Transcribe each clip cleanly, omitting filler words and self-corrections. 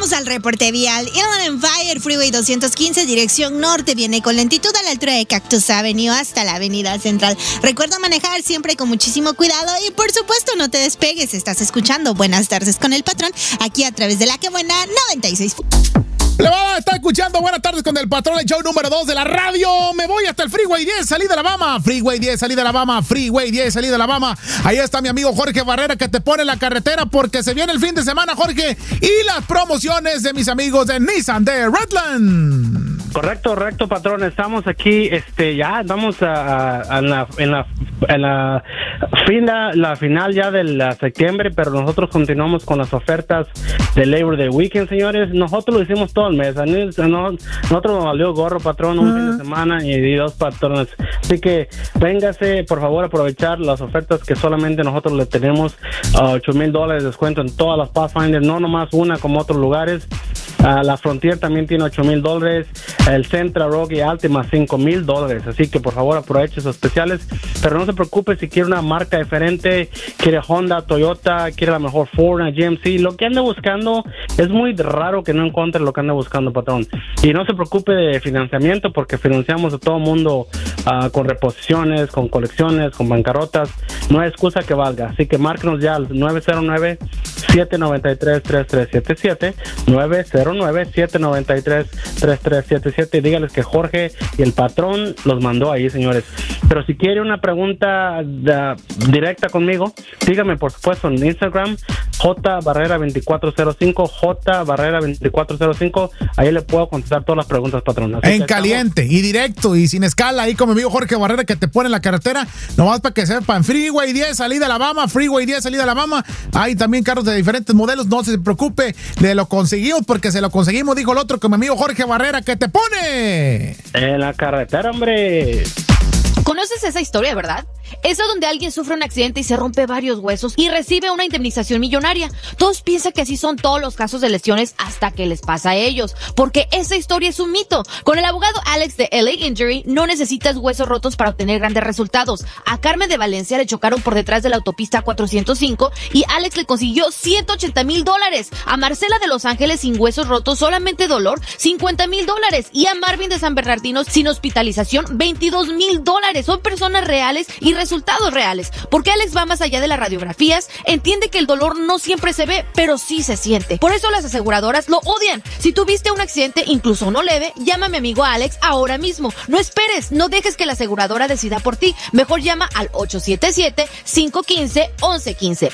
Vamos al reporte vial. Inland Empire Freeway 215, dirección norte, viene con lentitud a la altura de Cactus Avenue hasta la avenida central. Recuerda manejar siempre con muchísimo cuidado y por supuesto no te despegues. Estás escuchando Buenas Tardes con el Patrón, aquí a través de La Que Buena 96. Le va a estar escuchando Buenas Tardes con el Patrón, el show número 2 de la radio. Me voy hasta el Freeway 10, salida de Alabama. Freeway 10, salida de Alabama. Freeway 10, salida de Alabama. Ahí está mi amigo Jorge Barrera que te pone la carretera porque se viene el fin de semana, Jorge. Y las promociones de mis amigos de Nissan de Redland. Correcto, patrón. Estamos aquí, ya vamos en la final ya de septiembre, pero nosotros continuamos con las ofertas de Labor Day Weekend, señores. Nosotros lo hicimos todo el mes. Nosotros nos valió gorro, patrón, un fin de semana y 2 patrones. Así que véngase, por favor, a aprovechar las ofertas que solamente nosotros le tenemos. $8,000 de descuento en todas las Pathfinder, no nomás una como otros lugares. La Frontier también tiene $8,000, el Sentra, Rogue y Altima $5,000, así que por favor aproveche esos especiales, pero no se preocupe si quiere una marca diferente, quiere Honda, Toyota, quiere la mejor Ford, una GMC, lo que ande buscando, es muy raro que no encuentre lo que ande buscando, patrón, y no se preocupe de financiamiento porque financiamos a todo mundo con reposiciones, con colecciones, con bancarrotas, no hay excusa que valga, así que márquenos ya al 909-793-3377, 909-793-3377 y dígales que Jorge y el Patrón los mandó ahí, señores. Pero si quiere una pregunta directa conmigo, dígame por supuesto en Instagram, JBarrera2405, JBarrera2405, ahí le puedo contestar todas las preguntas, Patrón. Así en caliente y directo y sin escala, ahí como mi amigo Jorge Barrera que te pone en la carretera, nomás para que sepan, Freeway 10, salida a Alabama, Freeway 10, salida a Alabama, hay también carros de diferentes modelos, no se preocupe, le lo conseguimos porque se lo conseguimos, dijo el otro, con mi amigo Jorge Barrera que te pone en la carretera, hombre. ¿Conoces esa historia, verdad? Esa donde alguien sufre un accidente y se rompe varios huesos y recibe una indemnización millonaria. Todos piensan que así son todos los casos de lesiones hasta que les pasa a ellos, porque esa historia es un mito. Con el abogado Alex de LA Injury no necesitas huesos rotos para obtener grandes resultados. A Carmen de Valencia le chocaron por detrás de la autopista 405 y Alex le consiguió $180,000. A Marcela de Los Ángeles sin huesos rotos, solamente dolor, $50,000. Y a Marvin de San Bernardino sin hospitalización, $22,000. Son personas reales y resultados reales, porque Alex va más allá de las radiografías, entiende que el dolor no siempre se ve, pero sí se siente. Por eso las aseguradoras lo odian. Si tuviste un accidente, incluso no leve, llama a mi amigo Alex ahora mismo. No esperes, no dejes que la aseguradora decida por ti. Mejor llama al 877-515-1115,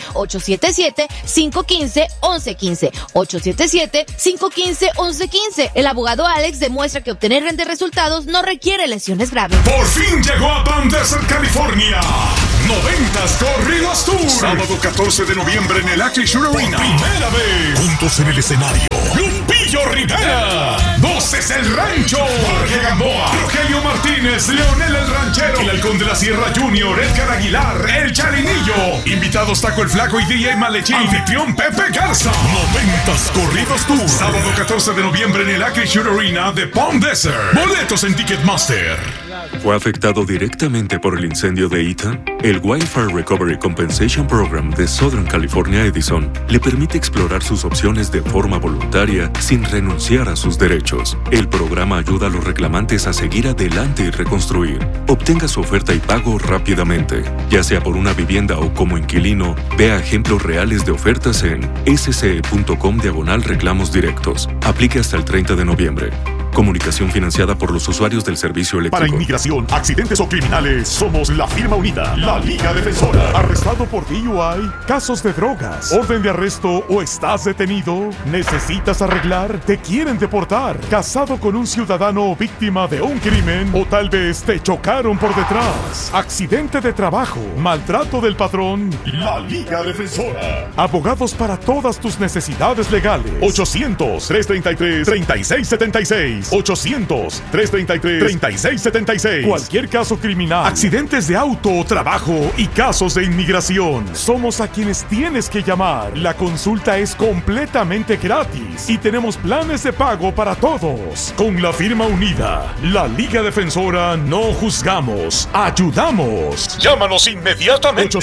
877-515-1115, 877-515-1115. El abogado Alex demuestra que obtener grandes resultados no requiere lesiones graves. Por fin llegó a Palm Desert, California. 90s Corridos Tour. Sábado 14 de noviembre en el Acrisure Arena. Primera vez. Juntos en el escenario. Lupillo Rivera. Voces El Rancho. Jorge Gamboa. Rogelio Martínez. Leonel El Ranchero. El Halcón de la Sierra Junior. Edgar Aguilar. El Charinillo. Invitados Taco el Flaco y DJ Malechín. Anfitrión Pepe Garza. 90s Corridos Tour. Sábado 14 de noviembre en el Acrisure Arena de Palm Desert. Boletos en Ticketmaster. ¿Fue afectado directamente por el incendio de Ethan? El Wildfire Recovery Compensation Program de Southern California Edison le permite explorar sus opciones de forma voluntaria sin renunciar a sus derechos. El programa ayuda a los reclamantes a seguir adelante y reconstruir. Obtenga su oferta y pago rápidamente. Ya sea por una vivienda o como inquilino, vea ejemplos reales de ofertas en sce.com/reclamos directos. Aplique hasta el 30 de noviembre. Comunicación financiada por los usuarios del servicio eléctrico. Para inmigración, accidentes o criminales, somos la firma unida, la Liga Defensora. ¿Arrestado por DUI? ¿Casos de drogas? ¿Orden de arresto o estás detenido? ¿Necesitas arreglar? ¿Te quieren deportar? ¿Casado con un ciudadano víctima de un crimen? ¿O tal vez te chocaron por detrás? ¿Accidente de trabajo? ¿Maltrato del patrón? La Liga Defensora. Abogados para todas tus necesidades legales. 800-333-3676. 800-333-3676. Cualquier caso criminal, accidentes de auto, trabajo y casos de inmigración. Somos a quienes tienes que llamar. La consulta es completamente gratis y tenemos planes de pago para todos. Con la firma unida, la Liga Defensora no juzgamos, ayudamos. Llámanos inmediatamente.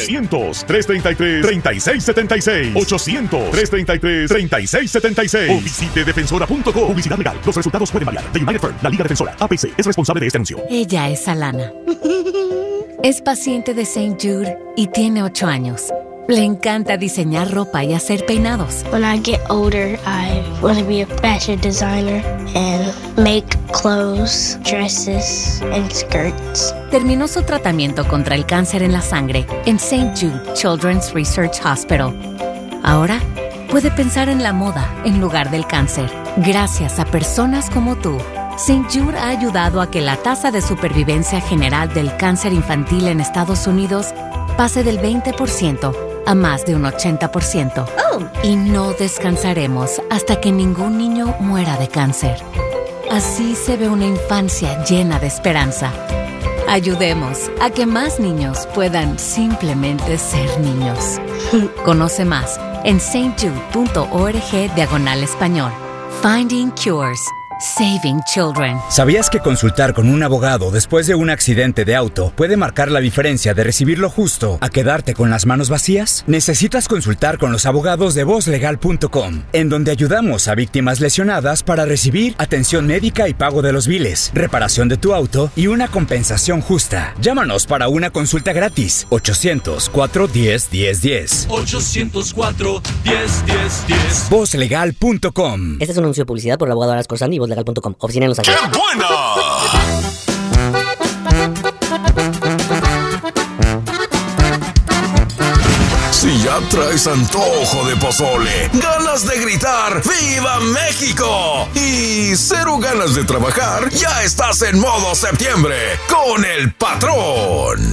800-333-3676. 800-333-3676. O visite defensora.com. Publicidad legal. Los resultados pueden variar. The United Firm, la Liga Defensora, APC, es responsable de este anuncio. Ella es Alana. Es paciente de St. Jude y tiene 8 años. Le encanta diseñar ropa y hacer peinados. When I get older, I want to be a fashion designer and make clothes, dresses, and skirts. Terminó su tratamiento contra el cáncer en la sangre en St. Jude Children's Research Hospital. Ahora puede pensar en la moda en lugar del cáncer. Gracias a personas como tú, St. Jude ha ayudado a que la tasa de supervivencia general del cáncer infantil en Estados Unidos pase del 20% a más de un 80%. Y no descansaremos hasta que ningún niño muera de cáncer. Así se ve una infancia llena de esperanza. Ayudemos a que más niños puedan simplemente ser niños. Conoce más en stjude.org/español. Finding Cures. Saving Children. ¿Sabías que consultar con un abogado después de un accidente de auto puede marcar la diferencia de recibir lo justo a quedarte con las manos vacías? Necesitas consultar con los abogados de VozLegal.com, en donde ayudamos a víctimas lesionadas para recibir atención médica y pago de los biles, reparación de tu auto y una compensación justa. Llámanos para una consulta gratis. 800-410-1010. 800-410-1010. VozLegal.com. Este es un anuncio de publicidad por el abogado Aras Corsandi y VozLegal.com. Oficina en Los Ángeles. ¡Qué buena! Si ya traes antojo de pozole, ganas de gritar ¡Viva México! Y cero ganas de trabajar, ya estás en modo septiembre con el patrón.